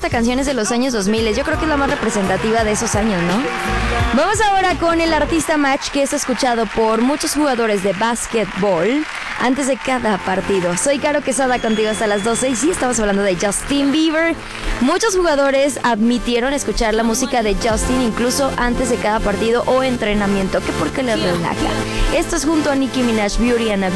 esta canción es de los años 2000. Yo creo que es la más representativa de esos años, ¿no? Vamos ahora con el artista match que es escuchado por muchos jugadores de básquetbol antes de cada partido. Soy Caro Quesada, contigo hasta las 12 y sí, estamos hablando de Justin Bieber. Muchos jugadores admitieron escuchar la música de Justin incluso antes de cada partido o entrenamiento, que porque les relaja. Esto es junto a Nicki Minaj, Beauty and a